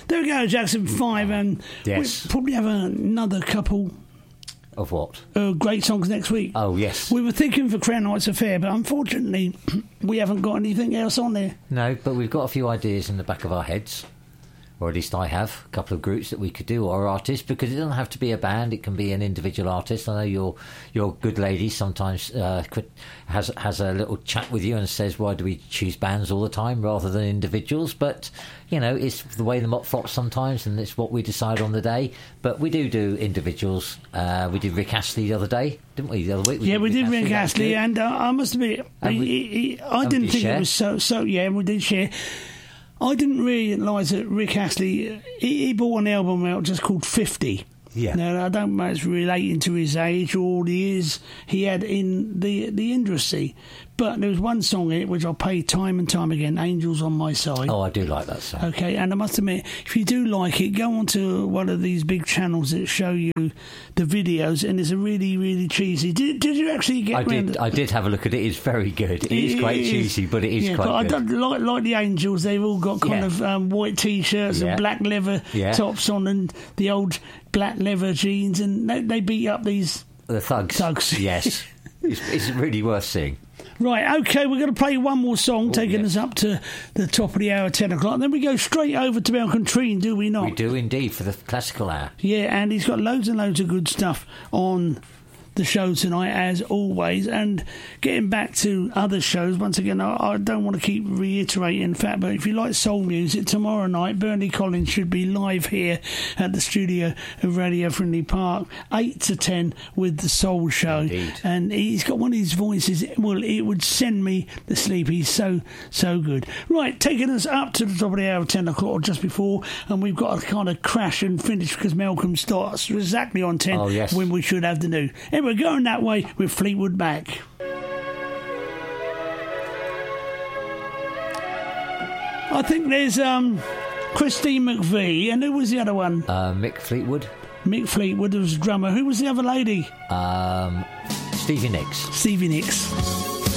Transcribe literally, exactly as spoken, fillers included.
There we go, Jackson five, and yes. we'll probably have another couple of what? Uh, great songs next week. Oh, yes. We were thinking for Crown Heights Affair, but unfortunately, we haven't got anything else on there. No, but we've got a few ideas in the back of our heads. Or at least I have a couple of groups that we could do, or artists, because it doesn't have to be a band. It can be an individual artist. I know your your good lady sometimes uh, has has a little chat with you and says, "Why do we choose bands all the time rather than individuals?" But you know, it's the way the mop flops sometimes, and it's what we decide on the day. But we do do individuals. Uh, we did Rick Astley the other day, didn't we? The other week. We yeah, did we Rick did Rick Astley, Astley, and uh, I must admit, he, we, he, he, I didn't did think share. it was so. So yeah, we did share. I didn't realise that Rick Astley, he, he brought an album out just called fifty. Yeah. Now, I don't know if it's relating to his age or the years he had in the the industry. But there was one song in it which I played time and time again, Angels on My Side. Oh, I do like that song. Okay, and I must admit, if you do like it, go onto one of these big channels that show you the videos, and it's a really, really cheesy. Did, did you actually get I around did, it? I did have a look at it. It's very good. It, it is quite is, cheesy, but it is yeah, quite but good. I don't, like, like the Angels, they've all got kind Yeah. of um, white T-shirts Yeah. and black leather Yeah. tops on and the old black leather jeans, and they, they beat up these... The thugs. Thugs. Yes. it's, it's really worth seeing. Right, OK, we're going to play one more song, Oh, taking yes. us up to the top of the hour, ten o'clock. And then we go straight over to Malcolm Treen, do we not? We do indeed, for the classical hour. Yeah, and he's got loads and loads of good stuff on the show tonight, as always. And getting back to other shows, once again, I, I don't want to keep reiterating the fact, but if you like soul music, tomorrow night, Bernie Collins should be live here at the studio of Radio Friendly Park, eight to ten with the Soul Show. Indeed. And he's got one of his voices, well, it would send me to sleep. He's so, so good. Right, taking us up to the top of the hour, ten o'clock, or just before, and we've got to kind of crash and finish because Malcolm starts exactly on ten Oh, yes. when we should have the new. Anyway, we're going that way with Fleetwood Mac. I think there's um, Christine McVie, and who was the other one? Uh, Mick Fleetwood. Mick Fleetwood was drummer. Who was the other lady? Um, Stevie Nicks. Stevie Nicks.